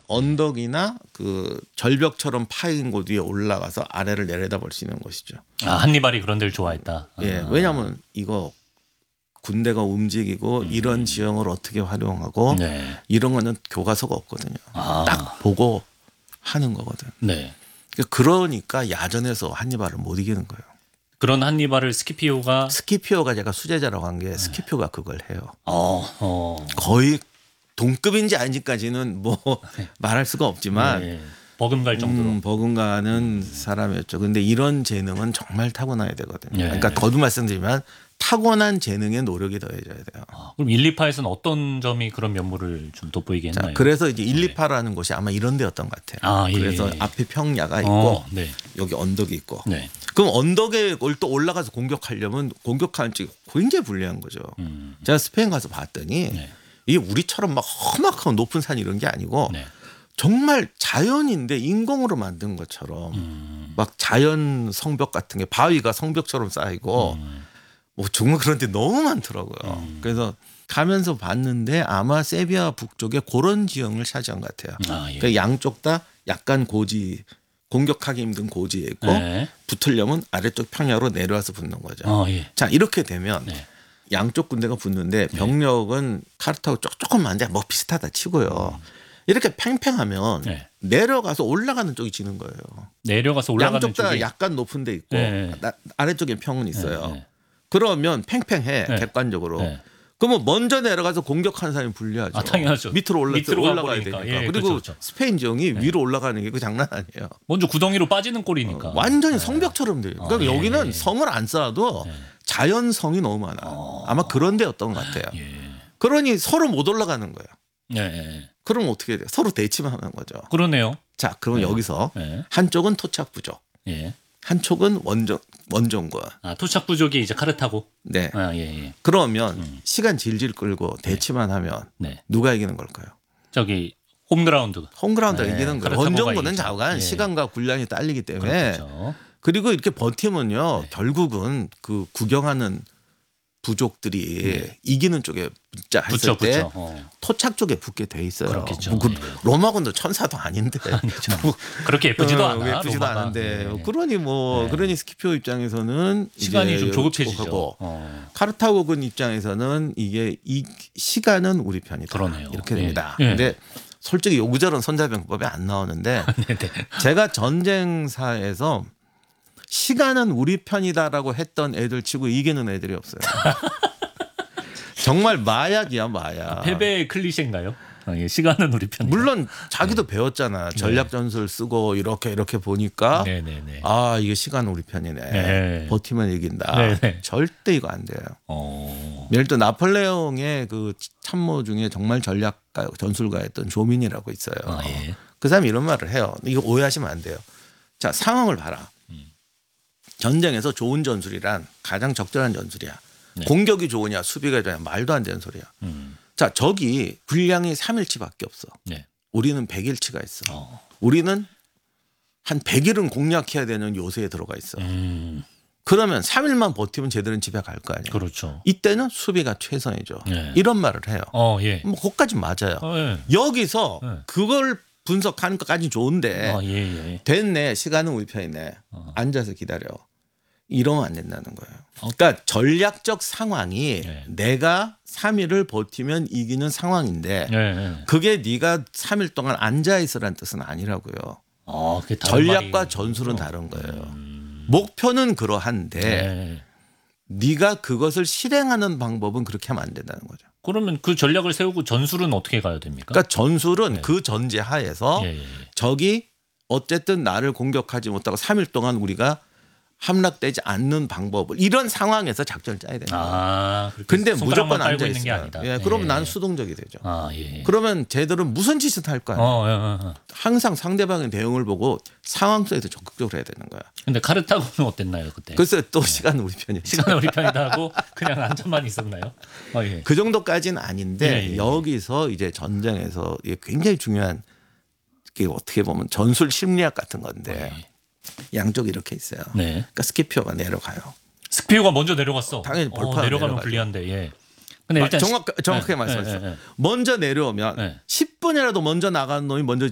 언덕이나 그 절벽처럼 파인 곳 위에 올라가서 아래를 내려다볼 수 있는 곳이죠. 아, 한니발이 그런 데를 좋아했다. 예, 왜냐하면 이거 군대가 움직이고 이런 지형을 어떻게 활용하고 네. 이런 거는 교과서가 없거든요. 아. 딱 보고 하는 거거든. 네. 그러니까 야전에서 한니발을 못 이기는 거예요. 그런 한니발을 스키피오가 스키피오가 제가 수제자라고 한 게 스키피오가 그걸 해요. 거의 동급인지 아닌지까지는 뭐 말할 수가 없지만 네. 버금갈 정도로. 버금가는 사람이었죠. 근데 이런 재능은 정말 타고나야 되거든요. 네. 그러니까 거듭 말씀드리면 타고난 재능에 노력이 더해져야 돼요. 그럼 1, 2파에서는 어떤 점이 그런 면모를 좀 돋보이게 했나요? 자, 그래서 이제 1, 2파라는 곳이 아마 이런 데였던 것 같아요. 아, 예. 그래서 앞에 평야가 있고 네. 여기 언덕이 있고. 네. 그럼 언덕에 또 올라가서 공격하려면 공격하는 쪽이 굉장히 불리한 거죠. 제가 스페인 가서 봤더니 네. 이게 우리처럼 막 험악하고 높은 산 이런 게 아니고 네. 정말 자연인데 인공으로 만든 것처럼 막 자연 성벽 같은 게 바위가 성벽처럼 쌓이고 뭐 정말 그런 데 너무 많더라고요. 그래서 가면서 봤는데 아마 세비야 북쪽에 그런 지형을 차지한 것 같아요. 아, 예. 그러니까 양쪽 다 약간 공격하기 힘든 고지에 있고 네. 붙으려면 아래쪽 평야로 내려와서 붙는 거죠. 예. 자, 이렇게 되면 네. 양쪽 군대가 붙는데 병력은 카르타고 조금만데 뭐 비슷하다 치고요. 이렇게 팽팽하면 네. 내려가서 올라가는 쪽이 지는 거예요. 내려가서 올라가는 양쪽 다 쪽이 약간 높은 데 있고 네. 아래쪽에 평은 있어요. 네. 그러면 팽팽해 네. 객관적으로. 네. 그러면 먼저 내려가서 공격하는 사람이 불리하죠. 아, 당연하죠. 밑으로 밑으로 올라가야 가버리니까. 되니까. 예, 그리고 그렇죠. 스페인 지형이 위로 올라가는 게 그 장난 아니에요. 먼저 구덩이로 빠지는 꼴이니까. 완전히 성벽처럼 돼요. 그러니까 예. 여기는 성을 안 쌓아도 자연성이 너무 많아. 아마 그런 데였던 것 같아요. 예. 그러니 서로 못 올라가는 거예요. 네. 그럼 어떻게 돼요? 서로 대치만 하는 거죠. 그러네요. 자, 그럼 여기서 네. 한쪽은 토착 부족, 예. 한쪽은 원정군. 아, 토착 부족이 이제 카르타고. 네. 아, 예. 그러면 시간 질질 끌고 대치만 하면 네. 누가 이기는 걸까요? 저기 홈그라운드. 홈그라운드가 네, 이기는 거예요. 카르타고가 원정군은 이기죠. 자관 예. 시간과 군량이 딸리기 때문에 그렇죠. 그리고 이렇게 버티면요 네. 결국은 그 구경하는 부족들이 이기는 쪽에 붙자 했을 때 붙죠. 토착 쪽에 붙게 돼 있어요. 그렇겠죠. 뭐 그 예. 로마군도 천사도 아닌데 뭐 그렇게 예쁘지도 않아. 예쁘지도 로마가. 않은데 예. 그러니 뭐 그러니 스키피오 입장에서는 시간이 이제 좀 조급해지죠. 하고 어. 카르타고군 입장에서는 이게 이 시간은 우리 편이다. 그러네요. 이렇게 예. 됩니다. 예. 근데 솔직히 요구절은 손자병법이 안 나오는데 네네. 제가 전쟁사에서 시간은 우리 편이다라고 했던 애들 치고 이기는 애들이 없어요. 정말 마약이야 마약. 패배의 클리셰인가요? 예. 시간은 우리 편. 물론 자기도 배웠잖아. 전략 전술 쓰고 이렇게 보니까 네네네. 아 이게 시간 우리 편이네. 네. 버티면 이긴다. 네네. 절대 이거 안 돼요. 어. 예를 들어 나폴레옹의 그 참모 중에 정말 전략가 전술가였던 조민이라고 있어요. 아, 예. 그 사람이 이런 말을 해요. 이거 오해하시면 안 돼요. 자 상황을 봐라. 전쟁에서 좋은 전술이란 가장 적절한 전술이야. 네. 공격이 좋으냐 수비가 좋으냐 말도 안 되는 소리야. 자 적이 분량이 3일치밖에 없어. 네. 우리는 100일치가 있어. 어. 우리는 한 100일은 공략해야 되는 요새에 들어가 있어. 그러면 3일만 버티면 쟤들은 집에 갈 거 아니에요. 그렇죠. 이때는 수비가 최선이죠. 네. 이런 말을 해요. 예. 뭐 그것까지 맞아요. 예. 여기서 네. 그걸 분석하는 것까지 좋은데 예. 됐네. 시간은 우리 편이네. 앉아서 기다려. 이러면 안 된다는 거예요. 그러니까 전략적 상황이 네. 내가 3일을 버티면 이기는 상황인데 예. 그게 네가 3일 동안 앉아 있으라는 뜻은 아니라고요. 그게 다른 전략과 말이- 전술은 다른 거예요. 목표는 그러한데 네. 네가 그것을 실행하는 방법은 그렇게 하면 안 된다는 거죠. 그러면 그 전략을 세우고 전술은 어떻게 가야 됩니까? 그러니까 전술은 그 전제 하에서 예. 적이 어쨌든 나를 공격하지 못하고 3일 동안 우리가 함락되지 않는 방법을 이런 상황에서 작전을 짜야 되는 거예요. 손가락만 근데 무조건 깔고 앉아 있는 게 있어요. 아니다. 예, 그러면 나는 수동적이 되죠. 예. 그러면 쟤들은 무슨 짓을 할 거 아니에요. 항상 상대방의 대응을 보고 상황 속에서 적극적으로 해야 되는 거야. 근데 카르타고는 어땠나요 그때? 글쎄 또 시간은 우리 편이에요. 시간은 우리 편이다 하고 그냥 앉아만 있었나요? 예. 그 정도까지는 아닌데 예. 여기서 이제 전쟁에서 이게 굉장히 중요한 게 어떻게 보면 전술 심리학 같은 건데 양쪽이 이렇게 있어요. 네. 그러니까 스키피오가 내려가요. 스피오가 먼저 내려갔어. 당연히 벌판으로 내려가면 내려가죠. 불리한데. 예. 근데 일단 정확하게 말씀하셨어요. 예. 먼저 내려오면 네. 10분이라도 먼저 나가는 놈이 먼저